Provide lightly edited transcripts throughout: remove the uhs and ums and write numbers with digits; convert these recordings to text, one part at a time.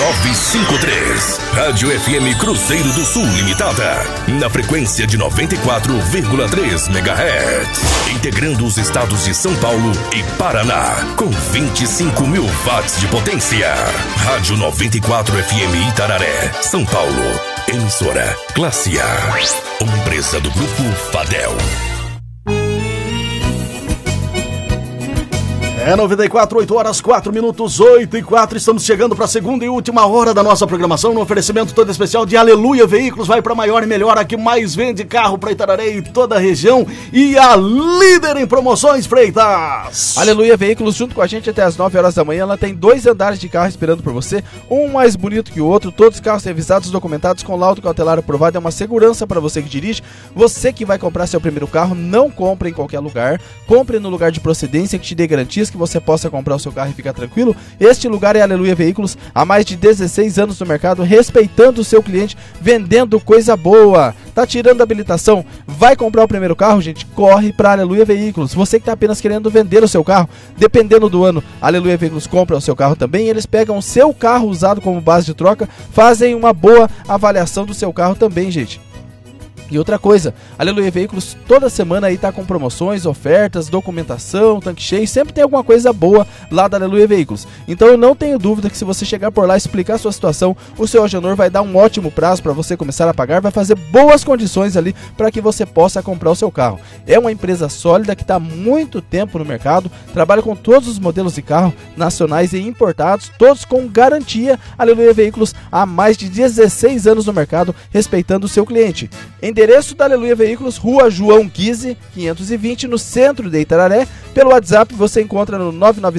953. Rádio FM Cruzeiro do Sul Limitada. Na frequência de 94,3 MHz. Integrando os estados de São Paulo e Paraná. Com 25 mil watts de potência. Rádio 94 FM Itararé, São Paulo. Emissora Classe A. Uma empresa do Grupo Fadel. É 94, 8 horas, 4 minutos, 8 e 4. Estamos chegando para a segunda e última hora da nossa programação. No oferecimento todo especial de Aleluia Veículos. Vai para maior e melhor, a que mais vende carro para Itararé e toda a região. E a líder em promoções, Freitas. Aleluia Veículos, junto com a gente até as 9 horas da manhã. Ela tem 2 andares de carro esperando por você. Um mais bonito que o outro. Todos os carros revisados, documentados com laudo cautelar aprovado. É uma segurança para você que dirige. Você que vai comprar seu primeiro carro, não compre em qualquer lugar. Compre no lugar de procedência que te dê garantias que você possa comprar o seu carro e ficar tranquilo. Este lugar é Aleluia Veículos, há mais de 16 anos no mercado, respeitando o seu cliente, vendendo coisa boa. Tá tirando a habilitação? Vai comprar o primeiro carro, gente? Corre para Aleluia Veículos. Você que tá apenas querendo vender o seu carro, dependendo do ano, Aleluia Veículos compra o seu carro também. Eles pegam o seu carro usado como base de troca, fazem uma boa avaliação do seu carro também, gente. E outra coisa, Aleluia Veículos toda semana aí tá com promoções, ofertas, documentação, tanque cheio, sempre tem alguma coisa boa lá da Aleluia Veículos. Então eu não tenho dúvida que se você chegar por lá e explicar a sua situação, o seu Agenor vai dar um ótimo prazo para você começar a pagar, vai fazer boas condições ali para que você possa comprar o seu carro. É uma empresa sólida que está há muito tempo no mercado, trabalha com todos os modelos de carro nacionais e importados, todos com garantia. Aleluia Veículos há mais de 16 anos no mercado, respeitando o seu cliente. Endereço da Aleluia Veículos, Rua João Guise, 520, no centro de Itararé. Pelo WhatsApp você encontra no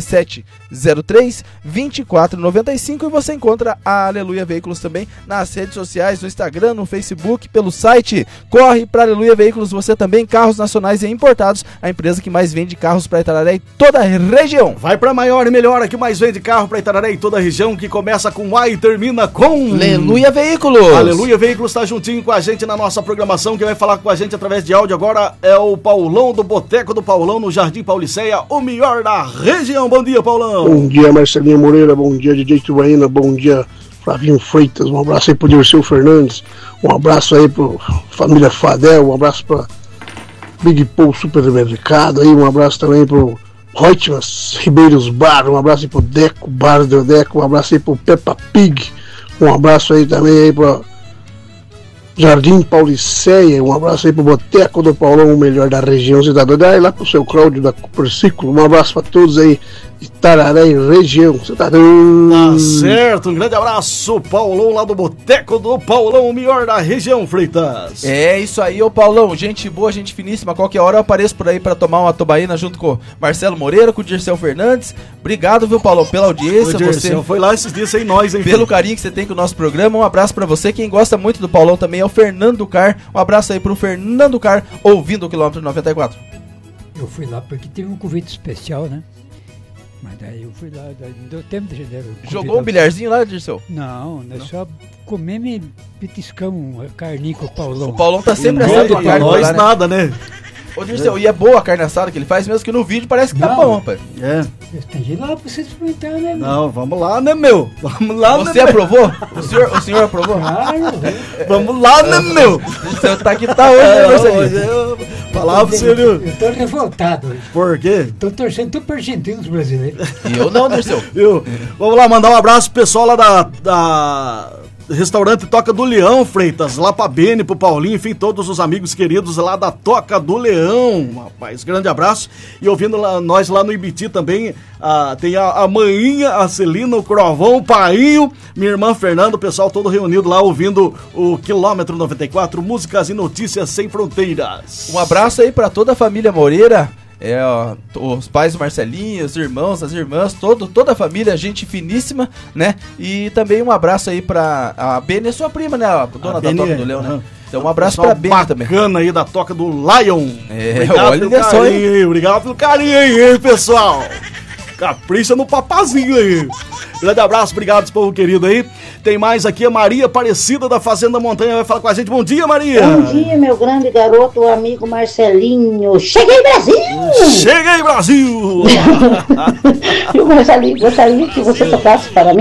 997-03-2495 e você encontra a Aleluia Veículos também nas redes sociais, no Instagram, no Facebook, pelo site. Corre para Aleluia Veículos, você também, carros nacionais e importados, a empresa que mais vende carros para Itararé e toda a região. Vai para maior e melhor, a que mais vende carro para Itararé e toda a região, que começa com A e termina com Aleluia Veículos. Aleluia Veículos está juntinho com a gente na nossa programação. Quem vai falar com a gente através de áudio agora é o Paulão do Boteco do Paulão, no Jardim Pauliceia, o melhor da região. Bom dia, Paulão. Bom dia, Marcelinho Moreira. Bom dia, DJ Tubaína. Bom dia, Flavinho Freitas. Um abraço aí pro Dirceu Fernandes. Um abraço aí pro Família Fadel. Um abraço pra Big Paul Supermercado. Aí, um abraço também pro Reutemanns Ribeiros Bar. Um abraço aí pro Deco Bar do Deco. Um abraço aí pro Peppa Pig. Um abraço aí também aí pro Jardim Pauliceia, um abraço aí pro Boteco do Paulão, o melhor da região cidadã, e lá pro seu Cláudio da Cooper Ciclo, um abraço pra todos aí de Itararé e região cidadã. Tá certo, um grande abraço, Paulão, lá do Boteco do Paulão, o melhor da região, Freitas. É isso aí, ô Paulão, gente boa, gente finíssima, qualquer hora eu apareço por aí pra tomar uma tubaína junto com o Marcelo Moreira, com o Dirceu Fernandes. Obrigado, viu, Paulão, pela audiência. O Dirceu foi lá esses dias sem nós, hein? Pelo carinho que você tem com o nosso programa, um abraço pra você. Quem gosta muito do Paulão também é o Fernando Car. Um abraço aí pro Fernando Car, ouvindo o quilômetro 94. Eu fui lá porque teve um convite especial, né? Mas daí eu fui lá, daí não deu tempo de... Jogou um bilharzinho lá, Dirceu? Não, nós só comemos e petiscamos carninha com o Paulão. O Paulão tá sempre assando carne. Não nós nada, né? Ô Dirceu, e é boa a carne assada que ele faz, mesmo que no vídeo parece que tá bom, rapaz. É. Tem que ir lá pra você experimentar, né, meu? Não, vamos lá, né, meu? Vamos lá, Você né, aprovou? O senhor aprovou? Claro, vamos lá, né, meu? Você tá que tá hoje, né, Marcelinho? Falava pro senhor. Eu tô revoltado hoje. Por quê? Tô torcendo tudo pra argentinos brasileiros. E eu não, Dirceu. Vamos lá, mandar um abraço pro pessoal lá da Restaurante Toca do Leão, Freitas, lá pra Beni, pro Paulinho, enfim, todos os amigos queridos lá da Toca do Leão, rapaz, grande abraço. E ouvindo nós lá no Ibiti também, tem a Maninha, a Celina, o Crovão, o Painho, minha irmã Fernanda, o pessoal todo reunido lá ouvindo o Quilômetro 94, músicas e notícias sem fronteiras. Um abraço aí pra toda a família Moreira. Os pais do Marcelinho, os irmãos, as irmãs, toda a família, gente finíssima, né? E também um abraço aí pra a Beni, sua prima, né? A dona da Toca do Leão, né? Então um abraço pra Beni também. Bacana aí da Toca do Lion. Obrigado pelo carinho, obrigado pelo carinho aí, pessoal. Capricha no papazinho aí. Grande abraço, obrigado, esse povo querido aí. Tem mais aqui a Maria Aparecida da Fazenda Montanha, vai falar com a gente. Bom dia, Maria. Bom dia, meu grande garoto, amigo Marcelinho. Cheguei, Brasil! Cheguei, Brasil! Eu gostaria que você tocasse para mim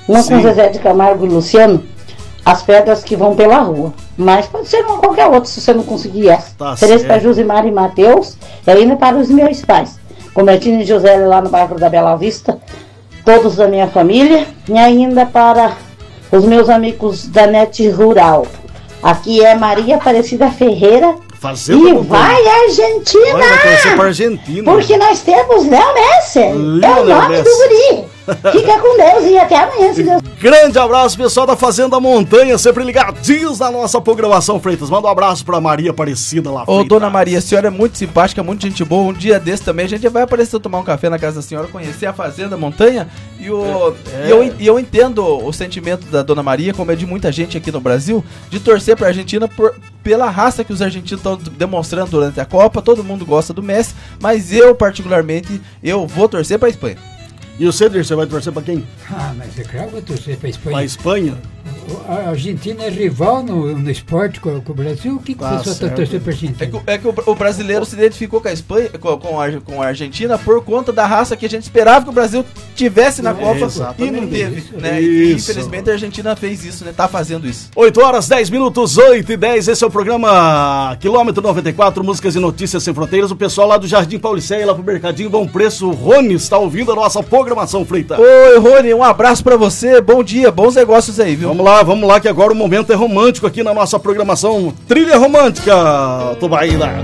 uma Sim. com Zezé de Camargo e Luciano, As Pedras que Vão Pela Rua. Mas pode ser uma qualquer outra, se você não conseguir essa. Tá Três certo. para Josimar e Matheus, e ainda para os meus pais. Com Betinho e José lá no bairro da Bela Vista, todos da minha família, e ainda para os meus amigos da NET Rural. Aqui é Maria Aparecida Ferreira. Fazendo E vai Argentina! Vai torcer pra Argentina. Porque nós temos Léo Messi. É o Lionel nome Messi. do guri. Fica com Deus e até amanhã, se Deus. Grande abraço, pessoal da Fazenda Montanha, sempre ligadinhos na nossa programação, Freitas. Manda um abraço pra Maria Aparecida lá, Ô, Freitas. dona Maria, a senhora é muito simpática, muito gente boa. Um dia desse também a gente vai aparecer tomar um café na casa da senhora, conhecer a Fazenda Montanha. E eu entendo o sentimento da dona Maria, como é de muita gente aqui no Brasil, de torcer pra Argentina pela raça que os argentinos estão demonstrando durante a Copa. Todo mundo gosta do Messi, mas eu, particularmente, eu vou torcer pra Espanha. E o Ceder, você vai torcer pra quem? Ah, mas é claro que eu vou torcer para a Espanha. Pra Espanha? A Argentina é rival no esporte com o Brasil. O que Tá o pessoal está certo. torcendo para a Argentina? É que o brasileiro se identificou com a Espanha, com a Argentina, por conta da raça que a gente esperava que o Brasil tivesse na Copa e não teve, Isso. né? E, Isso. infelizmente a Argentina fez isso, né? Tá fazendo isso. 8 horas, 10 minutos, 8h10. Esse é o programa Quilômetro 94, Músicas e Notícias Sem Fronteiras. O pessoal lá do Jardim Pauliceia, lá pro Mercadinho Bom Preço, o Rony, está ouvindo a nossa programação, Freitas. Oi, Rony, um abraço pra você, bom dia, bons negócios aí, viu? Vamos lá, que agora o momento é romântico aqui na nossa programação. Trilha romântica, Tubaína.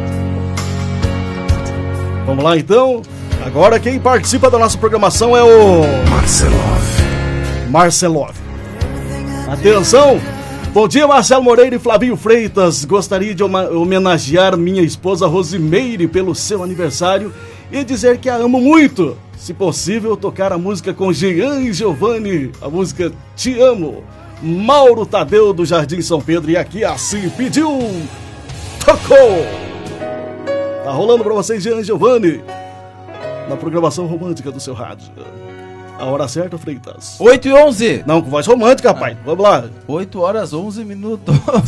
Vamos lá então. Agora quem participa da nossa programação é o Marcelov. Atenção! Bom dia, Marcelo Moreira e Flavinho Freitas. Gostaria de homenagear minha esposa Rosimeire pelo seu aniversário e dizer que a amo muito. Se possível, tocar a música com Jean e Giovanni, a música Te Amo. Mauro Tadeu do Jardim São Pedro, e aqui assim pediu. Tocou! Tá rolando pra vocês, Jean e Giovanni, na programação romântica do seu rádio. A hora certa, Freitas. 8h11. Não, com voz romântica, rapaz. Vamos lá. 8 horas 11 minutos.